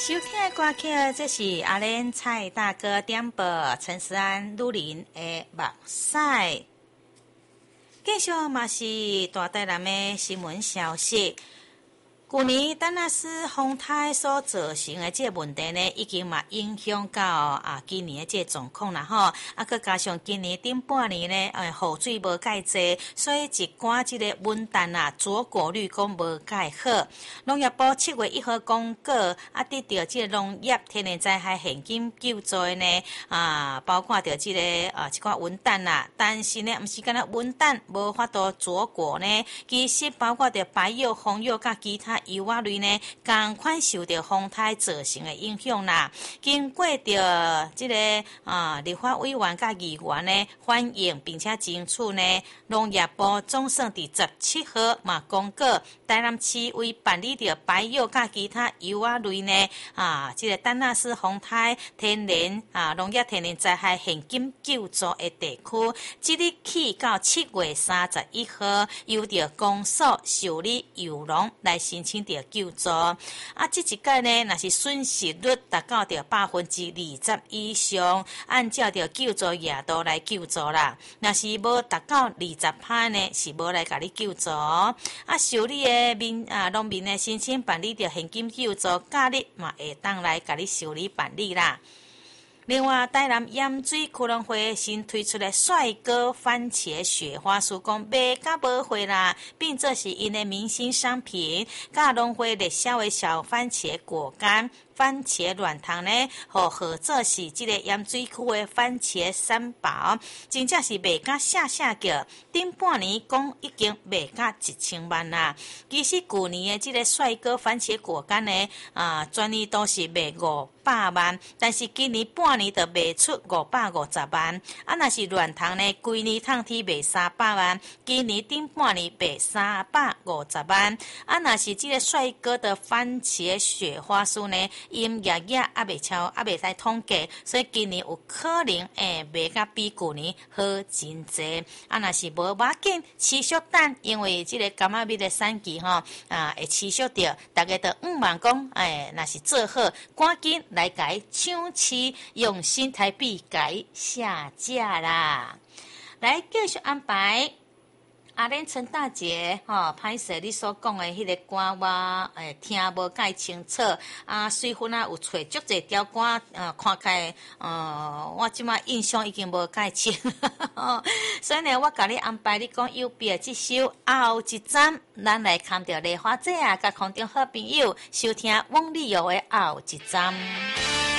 收听的歌曲，这是阿莲蔡大哥点播陈思安女人的目屎。继续嘛是大台南的新闻消息。去年丹纳斯风台所造成的这个问题呢，已经嘛影响到今年的这个状况啦吼。佮加上今年顶半年呢，雨水无介济，所以一寡这个文旦左果率讲无介好。农业部7月1号公告，得到这个农业天然灾害现金救助的呢，包括着这个一寡文旦啦，但是呢，毋是干那文旦无法度左果呢，其实包括着白柚、红柚甲其他油瓦类呢，同款受到风台造成的影响啦。经过着这个立法委员甲议员呢反映，并且争取呢，农业部总算伫17号嘛公告，台南市为办理着白柚甲其他油瓦类呢这个丹纳斯风台天然农业天然灾害现金救助的地区，即日起到7月31号，由着公所受理油农来申请着救助。这一届呢，若是损失率达到着20%以上，按照着救助额度来救助啦。若是无达到20%呢，是无来甲你救助。受理的农民的申请办理着现金救助，假日嘛会当来甲你受理办理啦。另外，台南盐水区农会新推出的帅哥番茄雪花酥，讲卖甲无货啦，并这是因的明星商品，甲农会热销的小番茄果干、番茄软糖呢，合作是这个盐水区的番茄三宝，真正是卖甲下叫，顶半年讲已经卖甲1000万啦。其实去年的这个帅哥番茄果干呢，全年都是卖500万，但是今年半年就卖出550万。若是软糖呢，规年通天卖300万，今年顶半年卖350万。若是这个帅哥的番茄雪花酥呢，因也未使统计，所以今年有可能卖甲比去年好真济。若是无要紧，持续等，因为这个柑仔蜜的产期会持续着，大家都望讲，若是做好，赶紧来改抢市，用新台币改下架啦！来继续安排。阿莲陈大姐，歹势你所讲的迄个歌，我听无介清楚。随分有找足侪条歌，看起来，我即马印象已经无介清。所以呢，我甲你安排你讲右边这首后一站，咱来看到梨花姐甲空中好朋友收听翁丽瑶的后一站。